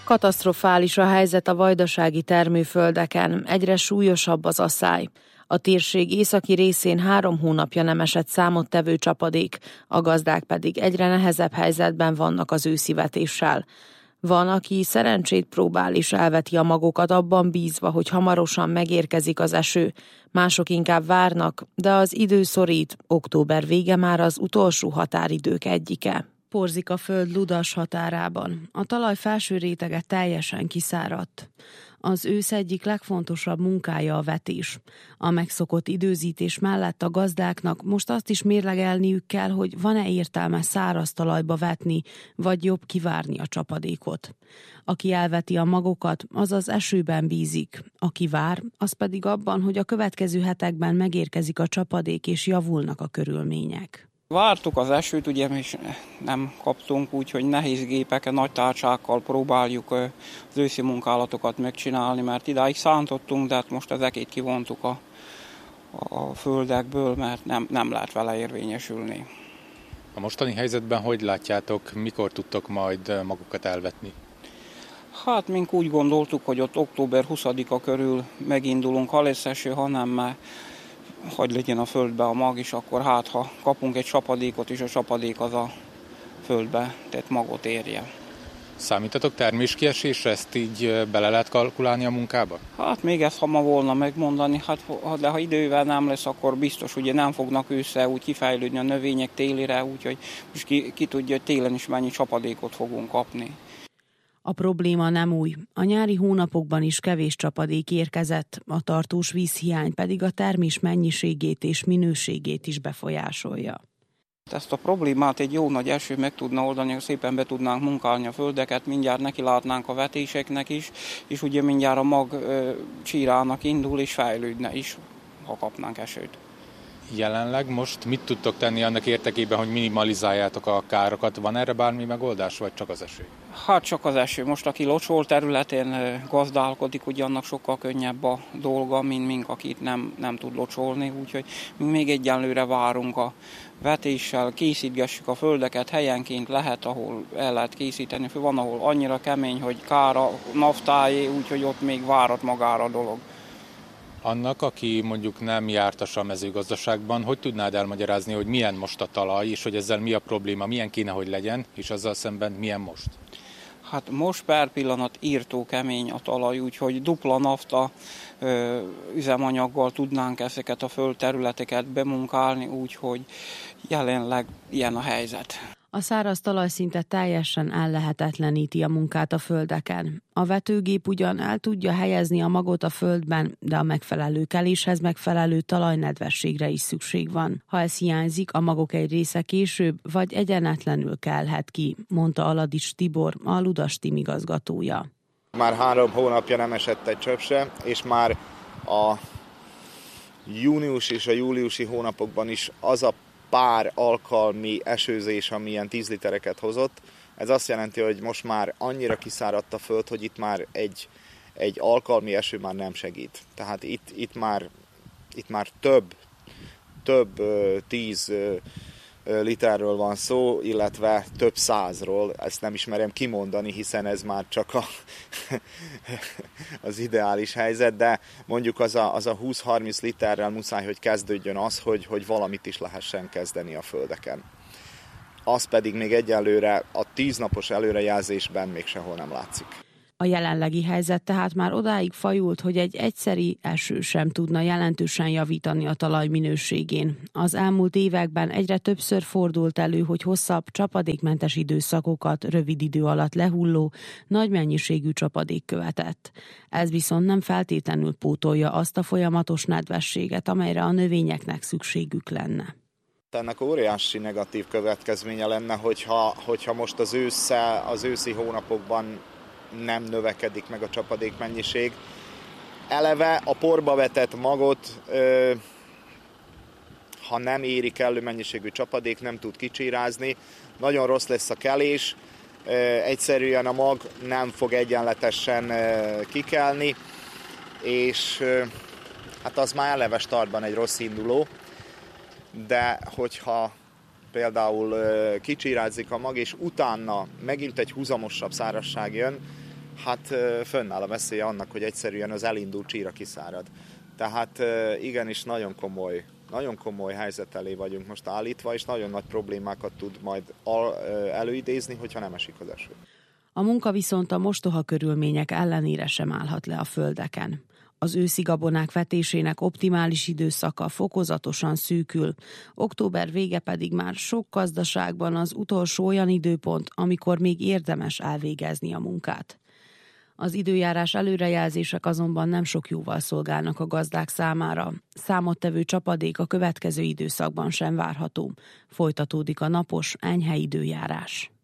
Katasztrofális a helyzet a vajdasági termőföldeken, egyre súlyosabb az asszály. A térség északi részén 3 hónapja nem esett számottevő csapadék, a gazdák pedig egyre nehezebb helyzetben vannak az őszivetéssel. Van, aki szerencsét próbál és elveti a magokat abban bízva, hogy hamarosan megérkezik az eső. Mások inkább várnak, de az idő szorít, október vége már az utolsó határidők egyike. Porzik a föld Ludas határában. A talaj felső rétege teljesen kiszáradt. Az ősz egyik legfontosabb munkája a vetés. A megszokott időzítés mellett a gazdáknak most azt is mérlegelniük kell, hogy van-e értelme száraz talajba vetni, vagy jobb kivárni a csapadékot. Aki elveti a magokat, az az esőben bízik. Aki vár, az pedig abban, hogy a következő hetekben megérkezik a csapadék és javulnak a körülmények. Vártuk az esőt, ugye mi nem kaptunk, úgyhogy nehéz gépeken, nagy tárcsákkal próbáljuk az őszi munkálatokat megcsinálni, mert idáig szántottunk, de hát most ezeket kivontuk a földekből, mert nem lehet vele érvényesülni. A mostani helyzetben hogy látjátok, mikor tudtok majd magukat elvetni? Hát mink úgy gondoltuk, hogy ott október 20-a körül megindulunk, ha lesz eső, ha nem, mert hogy legyen a földbe a mag, és akkor hát, ha kapunk egy csapadékot, és a csapadék az a földbe, tehát magot érje. Számítatok terméskiesésre? Ezt így bele lehet kalkulálni a munkába? Hát még ezt, ha ma volna megmondani, de ha idővel nem lesz, akkor biztos, ugye nem fognak ősszel úgy kifejlődni a növények télire, úgyhogy most ki tudja, hogy télen is mennyi csapadékot fogunk kapni. A probléma nem új. A nyári hónapokban is kevés csapadék érkezett, a tartós vízhiány pedig a termés mennyiségét és minőségét is befolyásolja. Ezt a problémát egy jó nagy eső meg tudna oldani, hogy szépen be tudnánk munkálni a földeket, mindjárt neki látnánk a vetéseknek is, és ugye mindjárt a mag csírának indul és fejlődne is, ha kapnánk esőt. Jelenleg most mit tudtok tenni annak érdekében, hogy minimalizáljátok a károkat? Van erre bármi megoldás, vagy csak az eső? Hát csak az eső. Most aki locsol területén gazdálkodik, ugye annak sokkal könnyebb a dolga, mint mink, akit nem tud locsolni, úgyhogy még egyenlőre várunk a vetéssel, készítgessük a földeket, helyenként lehet, ahol el lehet készíteni, van, ahol annyira kemény, hogy kár a naftáé, úgyhogy ott még várat magára a dolog. Annak, aki mondjuk nem jártas a mezőgazdaságban, hogy tudnád elmagyarázni, hogy milyen most a talaj, és hogy ezzel mi a probléma, milyen kéne, hogy legyen, és azzal szemben milyen most? Hát most per pillanat írtó kemény a talaj, úgyhogy dupla nafta üzemanyaggal tudnánk ezeket a földterületeket bemunkálni, úgyhogy jelenleg ilyen a helyzet. A száraz talaj szinte teljesen ellehetetleníti a munkát a földeken. A vetőgép ugyan el tudja helyezni a magot a földben, de a megfelelő keléshez megfelelő talajnedvességre is szükség van. Ha ez hiányzik, a magok egy része később vagy egyenetlenül kelhet ki, mondta Aladics Tibor, a Ludas Team igazgatója. Már 3 hónapja nem esett egy csöpp se, és már a június és a júliusi hónapokban is az a pár alkalmi esőzés, amilyen 10 litereket hozott. Ez azt jelenti, hogy most már annyira kiszáradt a föld, hogy itt már egy alkalmi eső már nem segít. Tehát itt már több 10 literről van szó, illetve több 100-ról. Ezt nem ismerem kimondani, hiszen ez már csak az ideális helyzet, de mondjuk az a 20-30 literrel muszáj, hogy kezdődjön az, hogy valamit is lehessen kezdeni a földeken. Az pedig még egyelőre a 10 napos előrejelzésben még sehol nem látszik. A jelenlegi helyzet tehát már odáig fajult, hogy egy egyszeri eső sem tudna jelentősen javítani a talaj minőségén. Az elmúlt években egyre többször fordult elő, hogy hosszabb, csapadékmentes időszakokat rövid idő alatt lehulló, nagy mennyiségű csapadék követett. Ez viszont nem feltétlenül pótolja azt a folyamatos nedvességet, amelyre a növényeknek szükségük lenne. Ennek óriási negatív következménye lenne, hogyha most az őszi hónapokban nem növekedik meg a csapadékmennyiség. Eleve a porba vetett magot, ha nem éri kellő mennyiségű csapadék, nem tud kicsírázni. Nagyon rossz lesz a kelés, egyszerűen a mag nem fog egyenletesen kikelni, és hát az már eleve startban egy rossz induló, de hogyha például kicsírázik a mag, és utána megint egy húzamosabb szárazság jön, hát fönnáll a veszélye annak, hogy egyszerűen az elindult csíra kiszárad. Tehát igenis nagyon komoly helyzet elé vagyunk most állítva, és nagyon nagy problémákat tud majd előidézni, hogyha nem esik az eső. A munka viszont a mostoha körülmények ellenére sem állhat le a földeken. Az őszi gabonák vetésének optimális időszaka fokozatosan szűkül, október vége pedig már sok gazdaságban az utolsó olyan időpont, amikor még érdemes elvégezni a munkát. Az időjárás előrejelzések azonban nem sok jóval szolgálnak a gazdák számára. Számottevő csapadék a következő időszakban sem várható. Folytatódik a napos, enyhe időjárás.